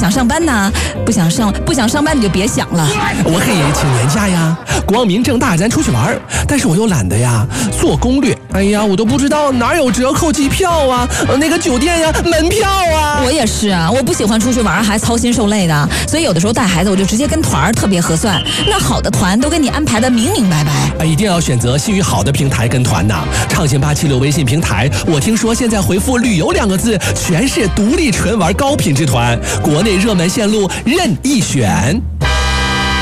想上班呢？不想上班你就别想了。 我可以请年假呀，光明正大咱出去玩，但是我又懒得呀做攻略。哎呀，我都不知道哪有折扣机票啊，那个酒店呀，门票啊。 我也是啊，我不喜欢出去玩还操心受累的，所以有的时候带孩子我就直接跟团特别合算。那好的团都给你安排的明明白白。 一定要选择信誉好的平台跟团呐。畅行876微信平台，我听说现在回复旅游2个字，全是独立纯玩高品质团，国内热门线路任意选。